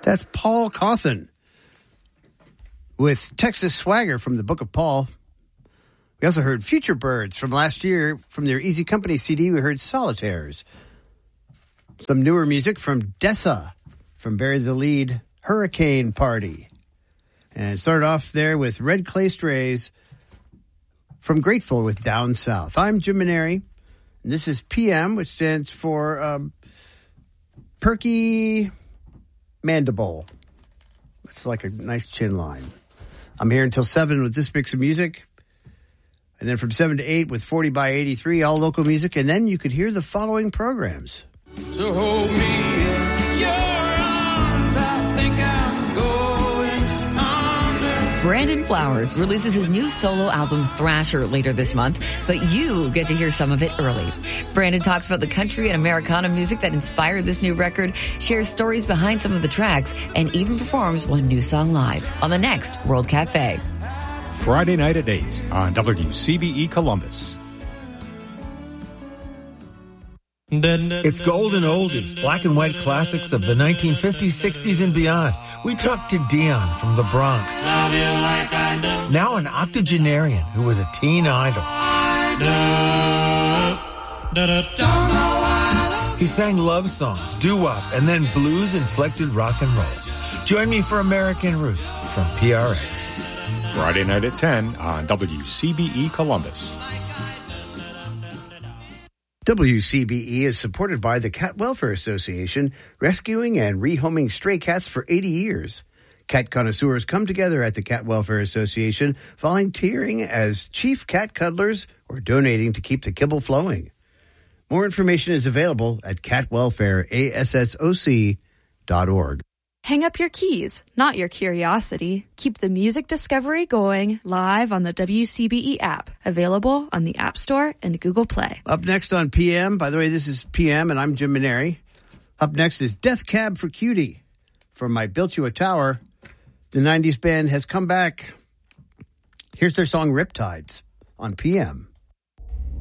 That's Paul Cawthon with Texas Swagger from the Book of Paul. We also heard Future Birds from last year. From their Easy Company CD, we heard Solitaires. Some newer music from Dessa from Bury the Lead, Hurricane Party. And it started off there with Red Clay Strays from Grateful with Down South. I'm Jim Maneri, and this is PM, which stands for Perky Mandible. It's like a nice chin line. I'm here until 7 with this mix of music. And then from 7 to 8 with 40 by 83, all local music. And then you could hear the following programs. So hold me in your arms, I think I'm going under. Brandon Flowers releases his new solo album Thrasher later this month, but you get to hear some of it early. Brandon talks about the country and Americana music that inspired this new record, shares stories behind some of the tracks, and even performs one new song live on the next World Cafe. Friday night at 8 on WCBE Columbus. It's golden oldies, black and white classics of the 1950s, 60s, and beyond. We talked to Dion from the Bronx. Now an octogenarian who was a teen idol. He sang love songs, doo-wop, and then blues-inflected rock and roll. Join me for American Roots from PRX. Friday night at 10 on WCBE Columbus. WCBE is supported by the Cat Welfare Association, rescuing and rehoming stray cats for 80 years. Cat connoisseurs come together at the Cat Welfare Association, volunteering as chief cat cuddlers or donating to keep the kibble flowing. More information is available at catwelfareassoc.org. Hang up your keys, not your curiosity. Keep the music discovery going live on the WCBE app, available on the App Store and Google Play. Up next on PM, by the way, this is PM and I'm Jim Maneri. Up next is Death Cab for Cutie from I Built You a Tower. The 90s band has come back. Here's their song Riptides on PM.